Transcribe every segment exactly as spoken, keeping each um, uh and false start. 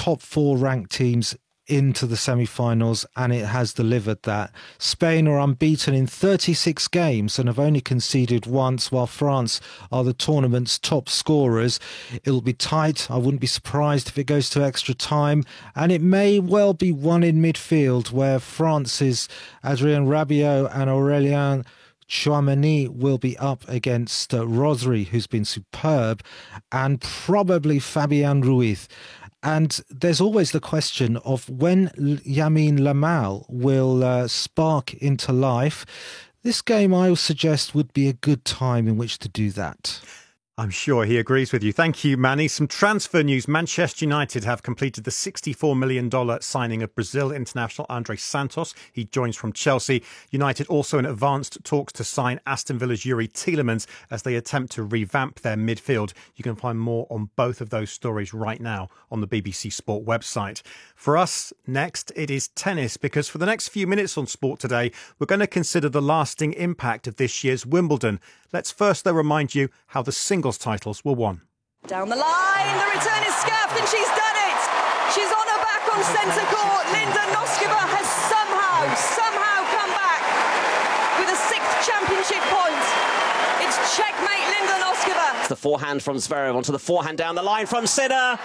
top four ranked teams into the semi-finals, and it has delivered that. Spain are unbeaten in thirty-six games and have only conceded once, while France are the tournament's top scorers. It'll be tight. I wouldn't be surprised if it goes to extra time, and it may well be won in midfield, where France's Adrien Rabiot and Aurélien Tchouameni will be up against uh, Rodri, who's been superb, and probably Fabian Ruiz. And there's always the question of when Lamine Yamal will uh, spark into life. This game, I would suggest, would be a good time in which to do that. I'm sure he agrees with you. Thank you, Manny. Some transfer news. Manchester United have completed the sixty-four million dollars signing of Brazil international Andre Santos. He joins from Chelsea. United also in advanced talks to sign Aston Villa's Yuri Tielemans as they attempt to revamp their midfield. You can find more on both of those stories right now on the B B C Sport website. For us, next, it is tennis, because for the next few minutes on Sport Today, we're going to consider the lasting impact of this year's Wimbledon. Let's first, though, remind you how the singles titles were won. Down the line, the return is scuffed, and she's done it. She's on her back on centre court. Linda Noskova has somehow, somehow come back with a sixth championship point. It's checkmate, Linda Noskova. It's the forehand from Zverev onto the forehand down the line from Sinner.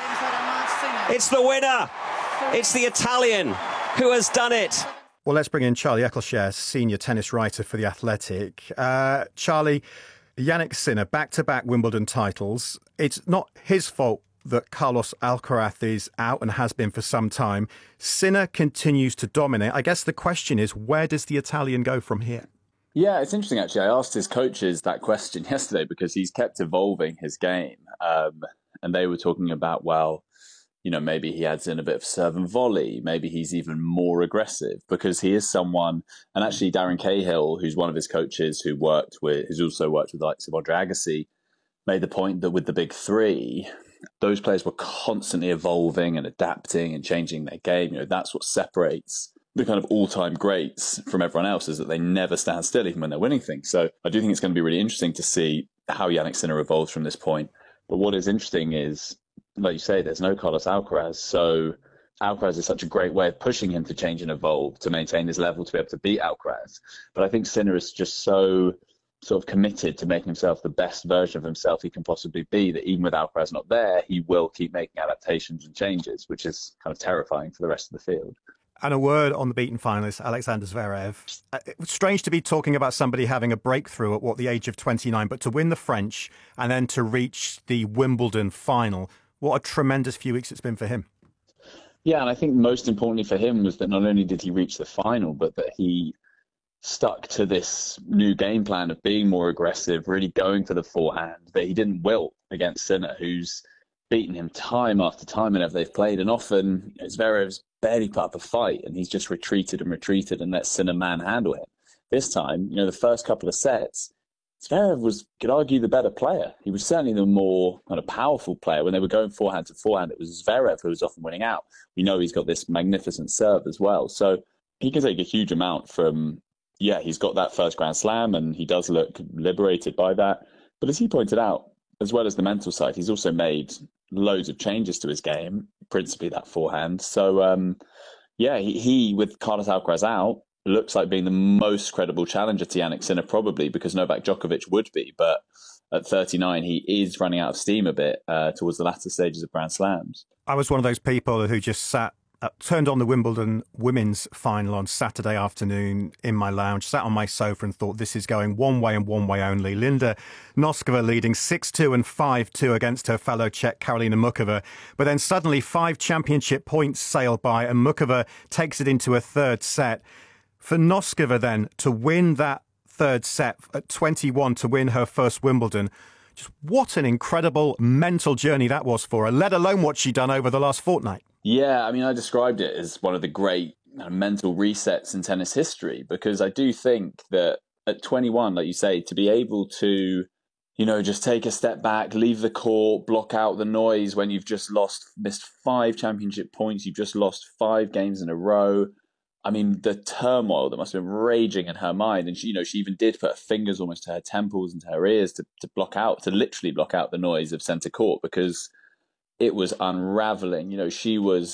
It's the winner. It's the Italian who has done it. Well, let's bring in Charlie Eccleshare, senior tennis writer for The Athletic. Uh, Charlie, Jannik Sinner, back-to-back Wimbledon titles. It's not his fault that Carlos Alcaraz is out and has been for some time. Sinner continues to dominate. I guess the question is, where does the Italian go from here? Yeah, it's interesting, actually. I asked his coaches that question yesterday because he's kept evolving his game. Um, and they were talking about, well, you know, maybe he adds in a bit of serve and volley. Maybe he's even more aggressive because he is someone. And actually, Darren Cahill, who's one of his coaches who worked with, who's also worked with the likes of Andre Agassi, made the point that with the big three, those players were constantly evolving and adapting and changing their game. You know, that's what separates the kind of all-time greats from everyone else, is that they never stand still even when they're winning things. So I do think it's going to be really interesting to see how Jannik Sinner evolves from this point. But what is interesting is, like you say, there's no Carlos Alcaraz. So Alcaraz is such a great way of pushing him to change and evolve, to maintain his level, to be able to beat Alcaraz. But I think Sinner is just so sort of committed to making himself the best version of himself he can possibly be, that even with Alcaraz not there, he will keep making adaptations and changes, which is kind of terrifying for the rest of the field. And a word on the beaten finalist, Alexander Zverev. It was strange to be talking about somebody having a breakthrough at, what, the age of twenty-nine, but to win the French and then to reach the Wimbledon final. What a tremendous few weeks it's been for him. Yeah, and I think most importantly for him was that not only did he reach the final, but that he stuck to this new game plan of being more aggressive, really going for the forehand, that he didn't wilt against Sinner, who's beaten him time after time whenever they've played. And often, you know, Zverev's barely put up a fight and he's just retreated and retreated and let Sinner manhandle him. This time, you know, the first couple of sets, Zverev was, could argue, the better player. He was certainly the more kind of powerful player. When they were going forehand to forehand, it was Zverev who was often winning out. We know he's got this magnificent serve as well. So he can take a huge amount from, yeah, he's got that first Grand Slam and he does look liberated by that. But as he pointed out, as well as the mental side, he's also made loads of changes to his game, principally that forehand. So, um, yeah, he, he, with Carlos Alcaraz out, looks like being the most credible challenger to Jannik Sinner, probably, because Novak Djokovic would be. But at thirty-nine, he is running out of steam a bit uh, towards the latter stages of Grand Slams. I was one of those people who just sat, uh, turned on the Wimbledon women's final on Saturday afternoon in my lounge, sat on my sofa and thought, this is going one way and one way only. Linda Noskova leading six two and five two against her fellow Czech Karolina Mukova. But then suddenly five championship points sail by and Mukova takes it into a third set. For Noskova then to win that third set at twenty-one, to win her first Wimbledon, just what an incredible mental journey that was for her, let alone what she'd done over the last fortnight. Yeah, I mean, I described it as one of the great kind of mental resets in tennis history, because I do think that at twenty-one, like you say, to be able to, you know, just take a step back, leave the court, block out the noise when you've just lost, missed five championship points, you've just lost five games in a row. I mean, the turmoil that must have been raging in her mind. And she, you know, she even did put her fingers almost to her temples and to her ears to, to block out, to literally block out the noise of centre court, because it was unraveling. You know, she was